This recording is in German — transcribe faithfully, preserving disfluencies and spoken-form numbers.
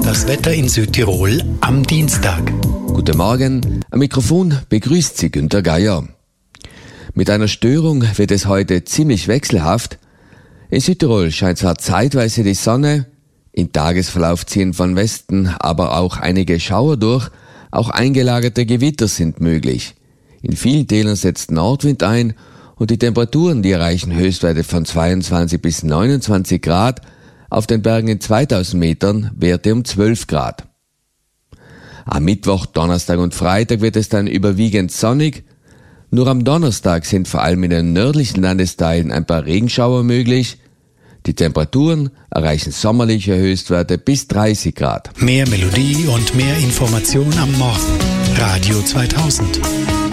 Das Wetter in Südtirol am Dienstag. Guten Morgen, am Mikrofon begrüßt Sie Günter Geier. Mit einer Störung wird es heute ziemlich wechselhaft. In Südtirol scheint zwar zeitweise die Sonne, im Tagesverlauf ziehen von Westen aber auch einige Schauer durch, auch eingelagerte Gewitter sind möglich. In vielen Tälern setzt Nordwind ein und die Temperaturen, die erreichen Höchstwerte von zweiundzwanzig bis neunundzwanzig Grad, auf den Bergen in zweitausend Metern Werte um zwölf Grad. Am Mittwoch, Donnerstag und Freitag wird es dann überwiegend sonnig. Nur am Donnerstag sind vor allem in den nördlichen Landesteilen ein paar Regenschauer möglich. Die Temperaturen erreichen sommerliche Höchstwerte bis dreißig Grad. Mehr Melodie und mehr Information am Morgen. Radio zweitausend.